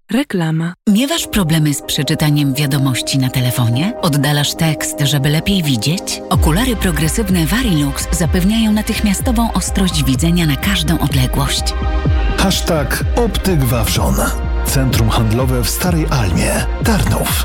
Reklama. Miewasz problemy z przeczytaniem wiadomości na telefonie? Oddalasz tekst, żeby lepiej widzieć? Okulary progresywne Varilux zapewniają natychmiastową ostrość widzenia na każdą odległość. #Optyk Wawrzon. Centrum handlowe w Starej Almie, Tarnów.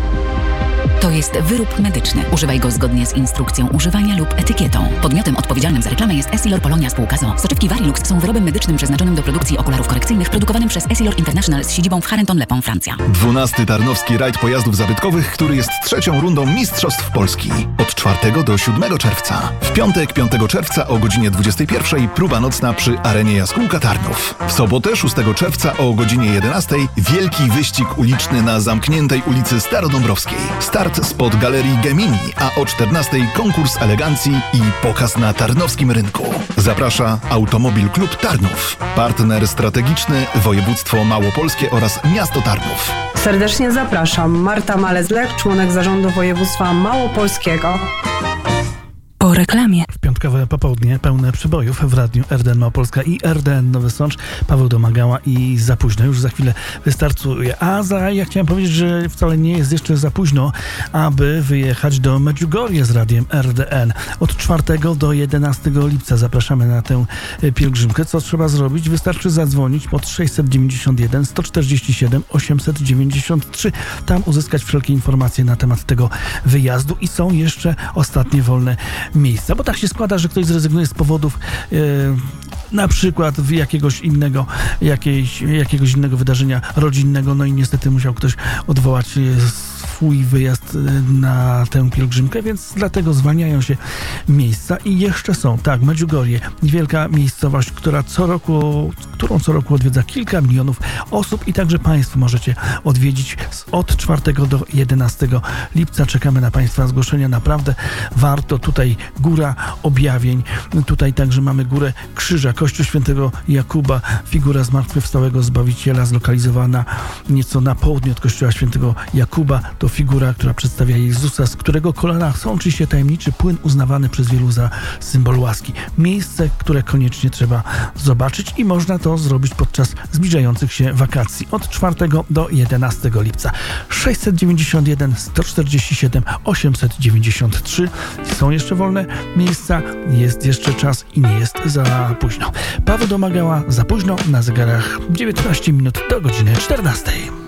To jest wyrób medyczny. Używaj go zgodnie z instrukcją używania lub etykietą. Podmiotem odpowiedzialnym za reklamę jest Essilor Polonia Spółka z o.o. Soczewki Varilux są wyrobem medycznym przeznaczonym do produkcji okularów korekcyjnych, produkowanym przez Essilor International z siedzibą w Charenton-le-Pont, Francja. 12. Tarnowski rajd pojazdów zabytkowych, który jest trzecią rundą Mistrzostw Polski. Od 4 do 7 czerwca. W piątek, 5 czerwca o godzinie 21 próba nocna przy Arenie Jaskółka Tarnów. W sobotę, 6 czerwca o godzinie 11 wielki wyścig uliczny na zamkniętej ulicy Starodąbrowskiej. Start spod Galerii Gemini, a o 14 konkurs elegancji i pokaz na tarnowskim rynku. Zaprasza Automobil Klub Tarnów. Partner strategiczny Województwo Małopolskie oraz Miasto Tarnów. Serdecznie zapraszam. Marta Malezlek, członek Zarządu Województwa Małopolskiego. Po reklamie. W piątkowe popołudnie pełne przybojów w radiu RDN Małopolska i RDN Nowy Sącz. Paweł Domagała i za późno. Już za chwilę wystartuje. Ja chciałem powiedzieć, że wcale nie jest jeszcze za późno, aby wyjechać do Medjugorje z radiem RDN. Od 4 do 11 lipca zapraszamy na tę pielgrzymkę. Co trzeba zrobić? Wystarczy zadzwonić pod 691 147 893. Tam uzyskać wszelkie informacje na temat tego wyjazdu i są jeszcze ostatnie wolne miejsca, bo tak się składa, że ktoś zrezygnuje z powodów na przykład jakiegoś innego wydarzenia rodzinnego, no i niestety musiał ktoś odwołać swój wyjazd na tę pielgrzymkę, więc dlatego zwalniają się miejsca i jeszcze są, Medjugorje, niewielka miejscowość, którą co roku odwiedza kilka milionów osób i także Państwo możecie odwiedzić od 4 do 11 lipca. Czekamy na Państwa zgłoszenia, naprawdę warto. Tutaj Góra Objawień, tutaj także mamy Górę Krzyża, Kościół Świętego Jakuba, figura zmartwychwstałego Zbawiciela zlokalizowana nieco na południe od Kościoła Świętego Jakuba. To figura, która przedstawia Jezusa, z którego kolana sączy się tajemniczy płyn uznawany przez wielu za symbol łaski. Miejsce, które koniecznie trzeba zobaczyć i można to zrobić podczas zbliżających się wakacji od 4 do 11 lipca. 691 147 893. Są jeszcze wolne miejsca, jest jeszcze czas i nie jest za późno. Paweł Domagała, za późno, na zegarach 19 minut do godziny 14.